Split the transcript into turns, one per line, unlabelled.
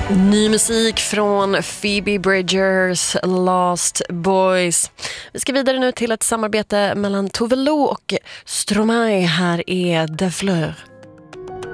Ny musik från Phoebe Bridgers, Lost Boys. Vi ska vidare nu till ett samarbete mellan Tove Lo och Stromae. Här är De Fleur.